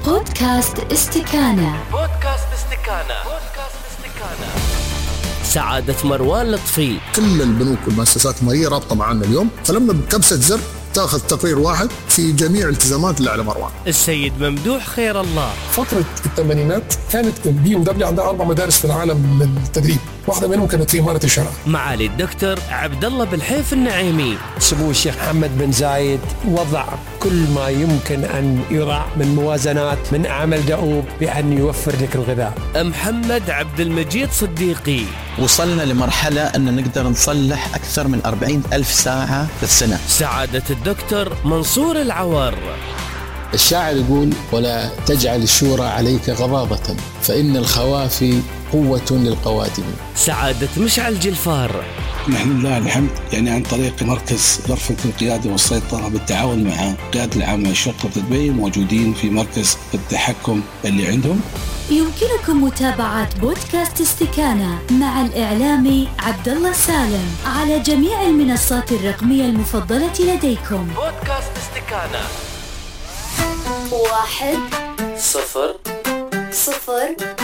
بودكاست استكانة. سعادة مروان لطفي. كل البنوك والمؤسسات المالية رابطة معنا اليوم، فلما بكبسة زر تأخذ تقرير واحد في جميع الالتزامات اللي على مروان. السيد ممدوح خير الله. فترة الثمانينات كانت BMW عندها 4 مدارس في العالم للتدريب، واحدة منهم كانت في إمارة الشارع. معالي الدكتور عبد الله بالحيف النعيمي. سمو الشيخ محمد بن زايد وضع كل ما يمكن أن يرى من موازنات من عمل دؤوب بأن يوفر لك الغذاء. محمد عبد المجيد صديقي. وصلنا لمرحلة أن نقدر نصلح أكثر من 40,000 ساعة في السنة. سعادة الدكتور منصور العوار. الشاعر يقول: ولا تجعل الشورى عليك غضاضة فإن الخوافي قوة للقوادم. سعادة مشعل جلفار. نحن لله الحمد عن طريق مركز غرفة القيادة والسيطرة بالتعاون مع القيادة العامة لشرطة دبي موجودين في مركز التحكم اللي عندهم. يمكنكم متابعة بودكاست استكانة مع الإعلامي عبد الله سالم على جميع المنصات الرقمية المفضلة لديكم. بودكاست استكانة. 1 0 0